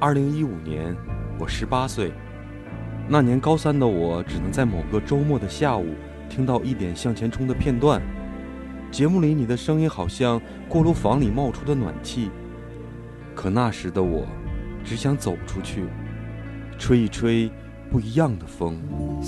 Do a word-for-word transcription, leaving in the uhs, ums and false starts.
二零一五年，我十八岁。那年高三的我，只能在某个周末的下午听到一点向前冲的片段。节目里你的声音好像锅炉房里冒出的暖气，可那时的我，只想走出去，吹一吹不一样的风。